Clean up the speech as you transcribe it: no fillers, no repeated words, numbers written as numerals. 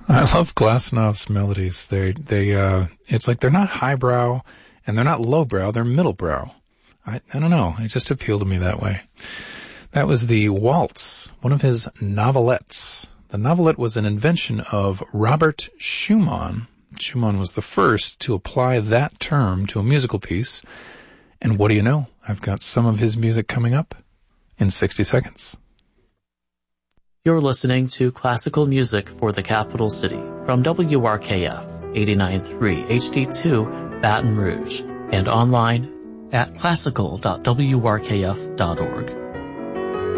I love Glassnov's melodies. It's like they're not highbrow and they're not lowbrow, they're middlebrow. I don't know. It just appealed to me that way. That was the waltz, one of his novelettes. The novelette was an invention of Robert Schumann. Schumann was the first to apply that term to a musical piece. And what do you know? I've got some of his music coming up in 60 seconds. You're listening to Classical Music for the Capital City from WRKF 89.3 HD2 Baton Rouge and online at classical.wrkf.org.